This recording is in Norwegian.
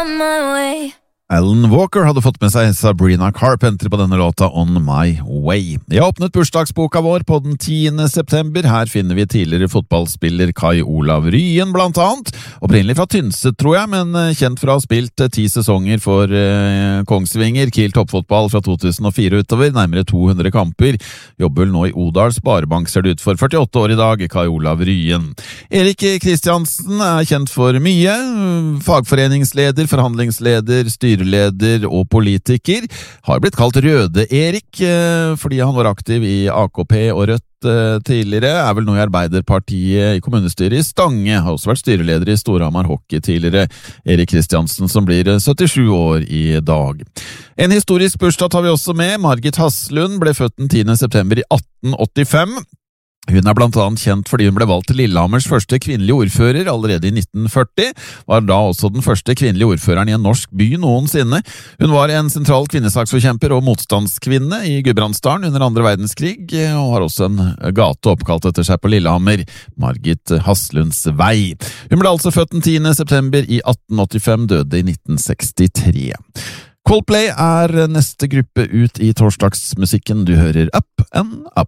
on my way. Alan Walker hadde fått med seg Sabrina Carpenter på denne låta On My Way. Jeg har åpnet bursdagsboka vår på den 10. september. Her finner vi tidligere fotballspiller Kai Olav Ryen blant annet. Opprinnelig fra Tynset, tror jeg, men kjent fra å ha spilt 10 sesonger for Kongsvinger, Kiel toppfotball fra 2004 utover, nærmere 200 kamper. Jobber nå i Odal Sparebank, ser det ut for 48 år i dag, Kai Olav Ryen. Erik Kristiansen er kjent for mye. Fagforeningsleder, forhandlingsleder, styreleder og politiker, har blitt kalt Røde-Erik fordi han var aktiv i AKP og Rødt tidligere, er vel nå i Arbeiderpartiet i kommunestyret i Stange, har også vært styreleder i Storhamar Hockey tidligere, Erik Kristiansen, som blir 77 år i dag. En historisk bursdag tar vi også med. Margit Haslund ble født den 10. september i 1885. Hun er blant annet kjent fordi hun ble valgt til Lillehammers første kvinnelige ordfører allerede i 1940, var da også den første kvinnelige ordføreren i en norsk by noensinne. Hun var en sentral kvinnesaksforkjemper og motstandskvinne i Gudbrandsdalen under andre verdenskrig, og har også en gate oppkalt etter seg på Lillehammer, Margit Haslunds vei. Hun ble altså født den 10. september i 1885, døde i 1963. Coldplay er neste gruppe ut i torsdagsmusikken. Du hører Up and Up.